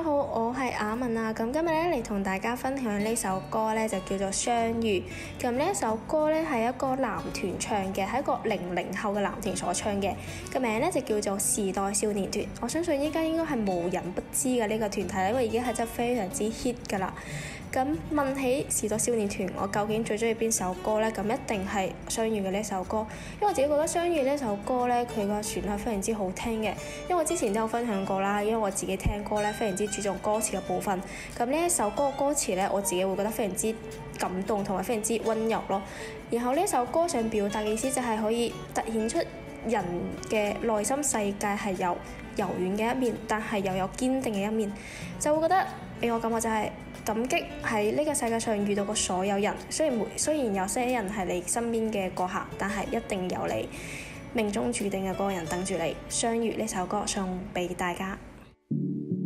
家好，我係雅文啊。咁今日咧嚟同大家分享呢首歌咧，就叫做《相遇》。咁呢一首歌咧係一個男團唱嘅，係一個00後嘅男團所唱嘅。個名咧就叫做時代少年團。我相信依家應該係無人不知嘅呢個團體，因為已經係真係非常之 hit 㗎啦。咁問起時代少年團，我究竟最中意邊首歌呢？咁一定係《相遇》嘅呢首歌，因為我自己覺得《相遇》呢首歌呢，佢個旋律非常之好聽嘅。因為我之前都有分享過啦，因為我自己聽歌呢，非常之注重歌詞嘅部分。咁呢一首歌嘅歌詞呢，我自己會覺得非常之感動同埋非常之溫柔咯。然後呢首歌想表達嘅意思就係可以突顯出人嘅內心世界係有柔軟嘅一面，但係又有堅定嘅一面，就會覺得俾我感覺就係感激喺呢個世界上遇到過所有人。雖然有些人係你身邊嘅過客，但係一定有你命中注定嘅嗰個人等住你。相遇呢首歌送俾大家。